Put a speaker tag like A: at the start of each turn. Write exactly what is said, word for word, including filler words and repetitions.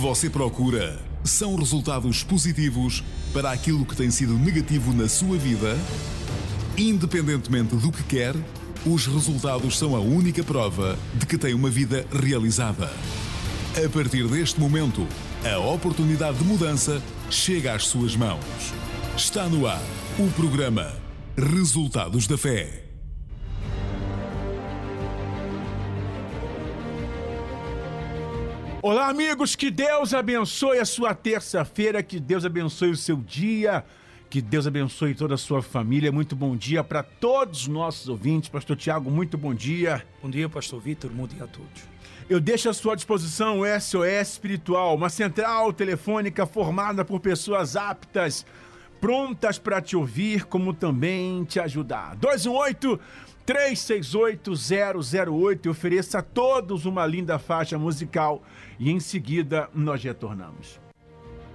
A: você procura são resultados positivos para aquilo que tem sido negativo na sua vida? Independentemente do que quer, os resultados são a única prova de que tem uma vida realizada. A partir deste momento, a oportunidade de mudança chega às suas mãos. Está no ar o programa Resultados da Fé.
B: Olá, amigos, que Deus abençoe a sua terça-feira, que Deus abençoe o seu dia, que Deus abençoe toda a sua família. Muito bom dia para todos os nossos ouvintes. Pastor Tiago, muito bom dia.
C: Bom dia, Pastor Vitor, bom dia a todos.
B: Eu deixo à sua disposição o S O S Espiritual, uma central telefônica formada por pessoas aptas, prontas para te ouvir, como também te ajudar. dois um oito, três seis oito, zero zero oito e ofereça a todos uma linda faixa musical e em seguida nós retornamos.